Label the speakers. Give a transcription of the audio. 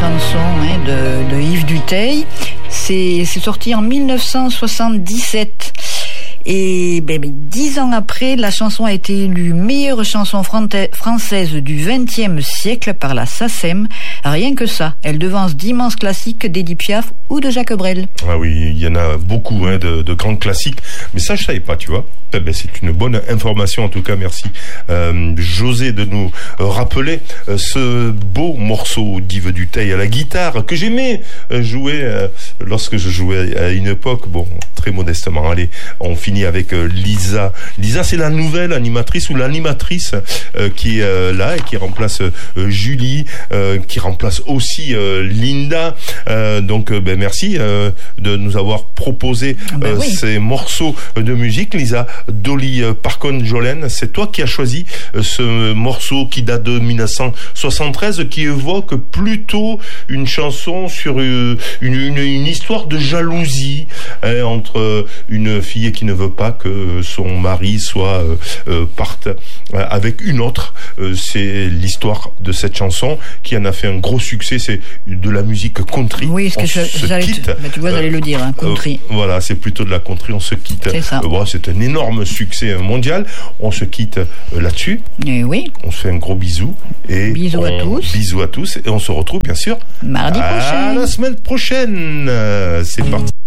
Speaker 1: chanson de Yves Dutheil. C'est sorti en 1977. Et 10 ans après, la chanson a été élue meilleure chanson française du XXe siècle par la SACEM. Rien que ça, elle devance d'immenses classiques d'Édith Piaf ou de Jacques Brel.
Speaker 2: Ah oui, il y en a beaucoup de grands classiques. Mais ça, je savais pas, tu vois. C'est une bonne information, en tout cas, merci José de nous rappeler ce beau morceau d'Yves Dutheil à la guitare que j'aimais jouer lorsque je jouais à une époque, bon, très modestement. Allez, on finit avec Lisa. Lisa, c'est la nouvelle animatrice ou l'animatrice qui est là et qui remplace Julie, qui remplace aussi Linda. Donc, merci de nous avoir proposé ces morceaux de musique, Lisa. Dolly Parton-Jolene, c'est toi qui as choisi ce morceau qui date de 1973, qui évoque plutôt une chanson sur une histoire de jalousie entre une fille qui ne veut pas que son mari parte avec une autre. C'est l'histoire de cette chanson qui en a fait un gros succès. C'est de la musique country.
Speaker 1: Oui, ce que tu vois, j'allais le dire, country.
Speaker 2: Voilà, c'est plutôt de la country. On se quitte.
Speaker 1: C'est ça.
Speaker 2: C'est un énorme succès mondial. On se quitte là-dessus.
Speaker 1: Et oui.
Speaker 2: On se fait un gros bisou. Et
Speaker 1: bisous à tous.
Speaker 2: Bisous à tous. Et on se retrouve, bien sûr,
Speaker 1: mardi prochain.
Speaker 2: À la semaine prochaine. C'est parti.